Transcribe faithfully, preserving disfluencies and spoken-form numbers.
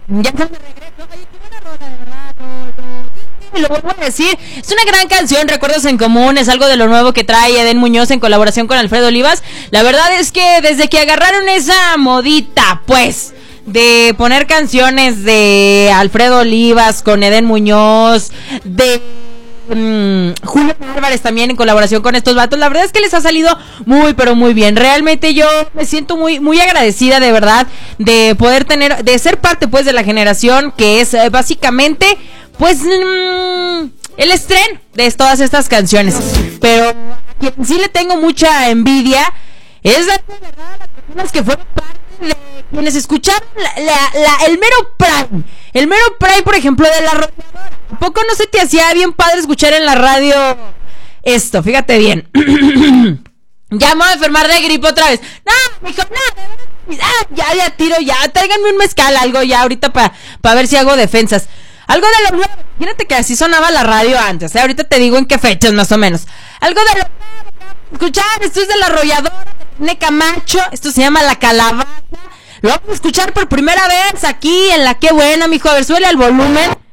Ya estamos de regreso. Oye, qué buena rola, de verdad. No, no, lo vuelvo a decir. Es una gran canción, Recuerdos en Común. Es algo de lo nuevo que trae Edén Muñoz en colaboración con Alfredo Olivas. La verdad es que desde que agarraron esa modita, pues, de poner canciones de Alfredo Olivas con Edén Muñoz, de Mm, Julio Álvarez también en colaboración con estos vatos, la verdad es que les ha salido muy pero muy bien. Realmente yo me siento muy muy agradecida, de verdad, de poder tener, de ser parte pues de la generación que es eh, básicamente pues mmm, el estreno de todas estas canciones. Pero a quien sí le tengo mucha envidia es la verdad, las personas que fueron parte de quienes escucharon la, la, la, el mero prime, el mero prime, por ejemplo, de la arrolladora. ¿A poco no se te hacía bien padre escuchar en la radio esto? Fíjate bien. Ya me voy a enfermar de gripe otra vez. No, mijo, no. Ah, ya, ya tiro, ya. Tráiganme un mezcal, algo ya ahorita para pa ver si hago defensas. Algo de lo nuevo. Imagínate que así sonaba la radio antes, ¿eh? Ahorita te digo en qué fechas más o menos. Algo de lo nuevo. Escuchar, esto es de la arrolladora de Camacho. Esto se llama La Calabaza. Lo vamos a escuchar por primera vez aquí en La Qué Buena, mijo. A ver, suele al volumen.